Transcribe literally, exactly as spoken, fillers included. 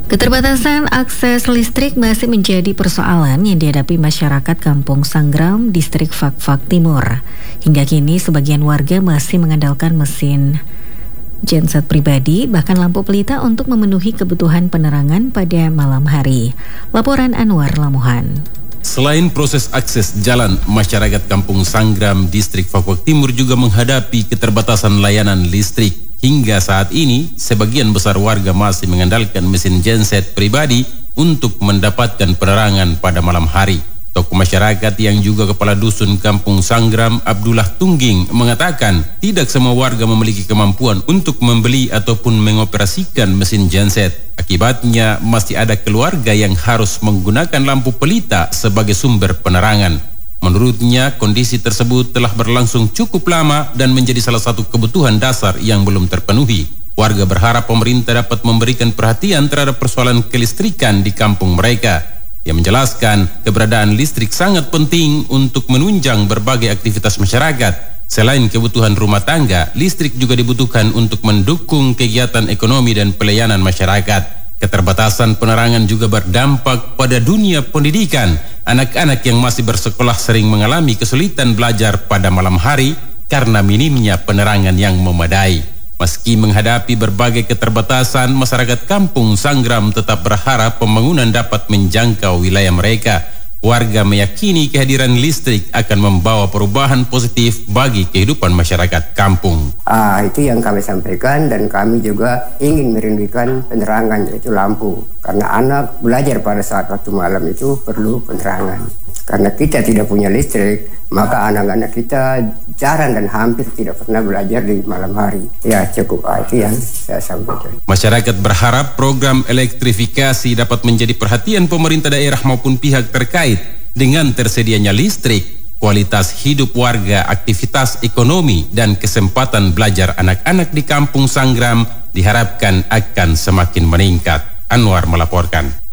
Keterbatasan akses listrik masih menjadi persoalan yang dihadapi masyarakat Kampung Sanggram, Distrik Fak-Fak Timur. Hingga kini sebagian warga masih mengandalkan mesin genset pribadi, bahkan lampu pelita untuk memenuhi kebutuhan penerangan pada malam hari. Laporan Anwar Lamuhan. Selain proses akses jalan, masyarakat Kampung Sanggram, Distrik Fak-Fak Timur juga menghadapi keterbatasan layanan listrik. Hingga saat ini, sebagian besar warga masih mengandalkan mesin genset pribadi untuk mendapatkan penerangan pada malam hari. Tokoh masyarakat yang juga kepala dusun Kampung Sanggram, Abdullah Tungging, mengatakan tidak semua warga memiliki kemampuan untuk membeli ataupun mengoperasikan mesin genset. Akibatnya, masih ada keluarga yang harus menggunakan lampu pelita sebagai sumber penerangan. Menurutnya, kondisi tersebut telah berlangsung cukup lama dan menjadi salah satu kebutuhan dasar yang belum terpenuhi. Warga berharap pemerintah dapat memberikan perhatian terhadap persoalan kelistrikan di kampung mereka. Ia menjelaskan keberadaan listrik sangat penting untuk menunjang berbagai aktivitas masyarakat. Selain kebutuhan rumah tangga, listrik juga dibutuhkan untuk mendukung kegiatan ekonomi dan pelayanan masyarakat. Keterbatasan penerangan juga berdampak pada dunia pendidikan. Anak-anak yang masih bersekolah sering mengalami kesulitan belajar pada malam hari karena minimnya penerangan yang memadai. Meski menghadapi berbagai keterbatasan, masyarakat Kampung Sanggram tetap berharap pembangunan dapat menjangkau wilayah mereka. Warga meyakini kehadiran listrik akan membawa perubahan positif bagi kehidupan masyarakat kampung. Ah, itu yang kami sampaikan, dan kami juga ingin merindukan penerangan, yaitu lampu. Karena anak belajar pada saat waktu malam itu perlu penerangan. Karena kita tidak punya listrik, maka anak-anak kita jarang dan hampir tidak pernah belajar di malam hari. Ya, cukup. Ah, itu yang saya sampaikan. Masyarakat berharap program elektrifikasi dapat menjadi perhatian pemerintah daerah maupun pihak terkait. Dengan tersedianya listrik, kualitas hidup warga, aktivitas ekonomi, dan kesempatan belajar anak-anak di Kampung Sanggram diharapkan akan semakin meningkat. Anwar melaporkan.